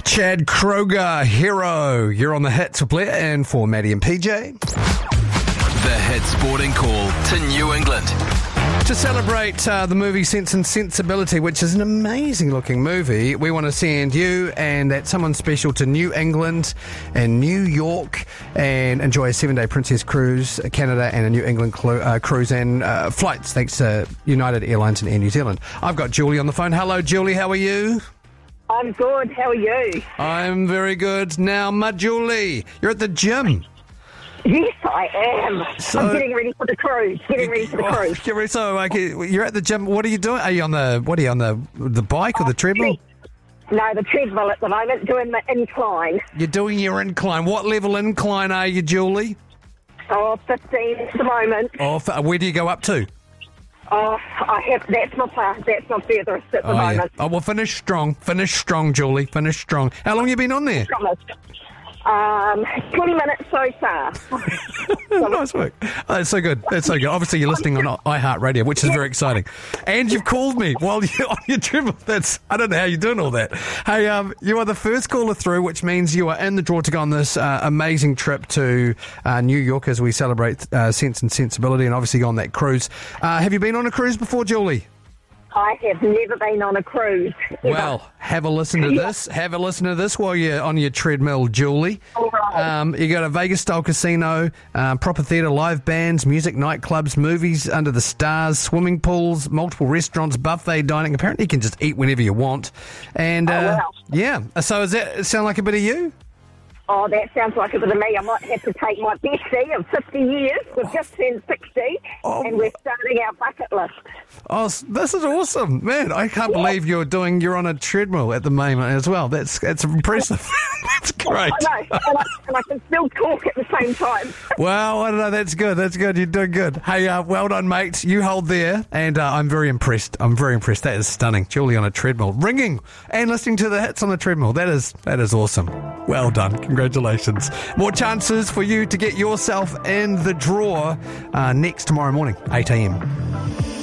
Chad Kroger, Hero. You're on the Hits for Blair and for Maddie and PJ. The Hit Sporting Call to New England. To celebrate the movie Sense and Sensibility, which is an amazing looking movie, we want to send you and that someone special to New England and New York and enjoy a 7-day Princess Cruise, Canada, and a New England cruise and flights thanks to United Airlines and Air New Zealand. I've got Julie on the phone. Hello, Julie. How are you? I'm good. How are you? I'm very good. Now, Julie, you're at the gym. Yes, I am. So- I'm getting ready for the cruise. So, you're at the gym. What are you doing? Are you on the bike or the treadmill? No, the treadmill at the moment, doing the incline. You're doing your incline. What level incline are you, Julie? 15 at the moment. Where do you go up to? That's my furthest at the moment. Yeah. Well, finish strong, Julie. Finish strong. How long have you been on there? Promise. 20 minutes so far. Nice work. Oh, that's so good. Obviously, you're listening on iHeartRadio, which is very exciting. And you've called me while you're on your treadmill. I don't know how you're doing all that. Hey, you are the first caller through, which means you are in the draw to go on this amazing trip to New York as we celebrate Sense and Sensibility and obviously go on that cruise. Have you been on a cruise before, Julie? I have never been on a cruise. Ever. Well, have a listen to this. Have a listen to this while you're on your treadmill, Julie. All right. You got a Vegas-style casino, proper theatre, live bands, music, nightclubs, movies under the stars, swimming pools, multiple restaurants, buffet dining. Apparently you can just eat whenever you want. And, wow. Yeah. So does that sound like a bit of you? Oh, that sounds like a bit of me. I might have to take my bestie of 50 years. We've just turned 60, and we're starting our bucket list. Oh, this is awesome. Man, I can't believe you're on a treadmill at the moment as well. That's impressive. That's great. I know, and I can still talk at the same time. Well, I don't know. That's good. You're doing good. Hey, well done, mate. You hold there, and I'm very impressed. That is stunning. Julie on a treadmill, ringing and listening to the hits on the treadmill. That is awesome. Well done. Congratulations. More chances for you to get yourself in the draw next tomorrow morning, 8 a.m.